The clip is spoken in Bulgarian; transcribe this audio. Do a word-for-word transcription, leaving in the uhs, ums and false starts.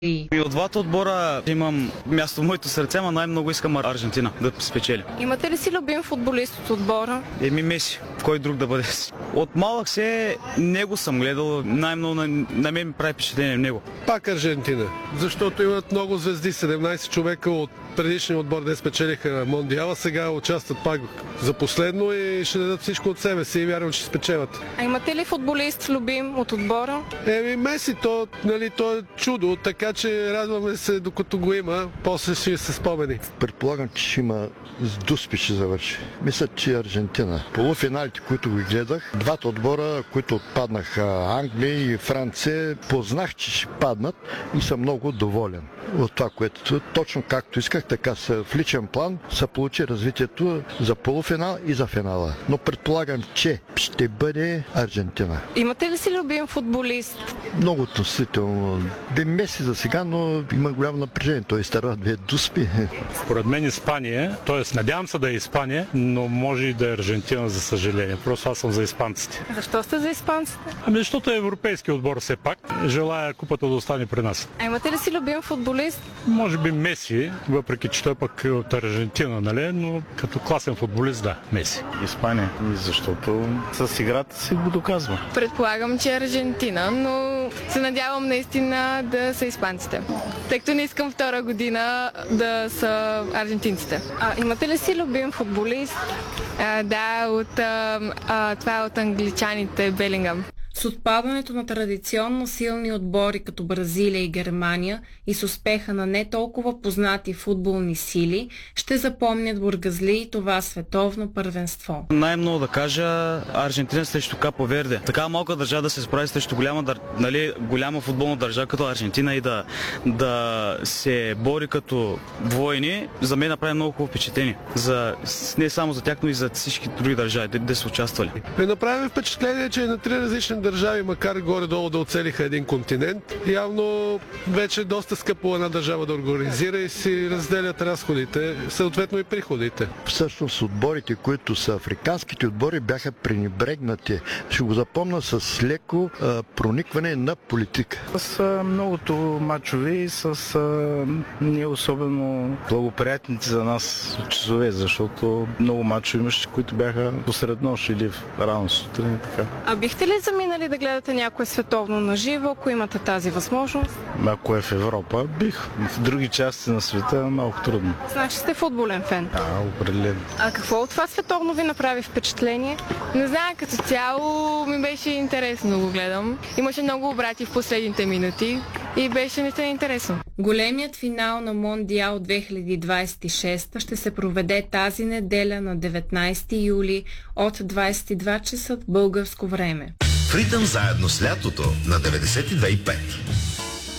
И от двата отбора имам място в моето сърце, но най-много искам Аржентина да спечели. Имате ли си любим футболист от отбора? Еми Меси, кой друг да бъде. От малък се него съм гледал, най-много на, на мен ми прави впечатление него. Пак Аржентина, защото имат много звезди, седемнайсет човека от предишния отбор, де спечелиха Мондиала, сега участват пак за последно и ще дадат всичко от себе си и вярвам, че ще спечелят. А имате ли футболист любим от отбора? Еми Меси, то, нали, то е чудо, така че радваме се докато го има, после ще се спомени. Предполагам, че ще има с Дуспи ще завърши. Мисля, че Аржентина. Полуфиналите, които ги гледах, двата отбора, които отпаднаха, Англия и Франция, познах, че ще паднат и съм много доволен от това, което точно както исках, така в личен план се получи развитието за полуфинал и за финала. Но предполагам, че ще бъде Аржентина. Имате ли си любим футболист? Много относително. Бе Меси за сега, но има голямо напрежение. Той изтърва две Дуспи. Според мен Испания, т.е. надявам се да е Испания, но може и да е Аржентина, за съжаление. Просто аз съм за испанците. Защо сте за испанците? Ами защото е европейски отбор все пак. Желая купата да остане при нас. А имате ли си любим футболист? Може би Меси, въпреки че той пък е от Аржентина, нали? Но като класен футболист, да, Меси. Испания, защото с играта си го доказва. Предполагам, че е Аржентина, но се надявам наистина да са испанците. Тъй като не искам втора година да са аржентинците. А, имате ли си любим футболист? А, да, от, а, а, това е от англичаните, Белингъм. С отпадането на традиционно силни отбори като Бразилия и Германия и с успеха на не толкова познати футболни сили, ще запомнят бургазли и това световно първенство. Най-много да кажа Аржентина срещу Капо Верде. Така малка държава да се справи срещу голяма, дър... нали, голяма футболна държава като Аржентина и да, да се бори като воини, за мен направи много хубаво впечатление. За... Не само за тях, но и за всички други държави, да са участвали. Ми направи впечатление, че на три различни държави, макар горе-долу да оцелиха един континент, явно вече доста скъпо една държава да организира и си разделят разходите, съответно и приходите. Всъщност отборите, които са африканските отбори, бяха пренебрегнати. Ще го запомня с леко а, проникване на политика. С а, многото мачове и с а, не особено благоприятните за нас часове, защото много мачове имаше, които бяха посред нощ или в рано сутрин. Така. А бихте ли заминали да гледате някое световно наживо, ако имате тази възможност? Ако е в Европа, бих. В други части на света е малко трудно. Значи сте футболен фен? А, определено. А какво от това световно ви направи впечатление? Не знам, като цяло ми беше интересно да го гледам. Имаше много обрати в последните минути и беше наистина интересно. Големият финал на Мондиал две хиляди двадесет и шеста ще се проведе тази неделя на деветнайсети юли от двадесет и два часа българско време. В ритъм заедно с лятото на деветдесет и две и пет.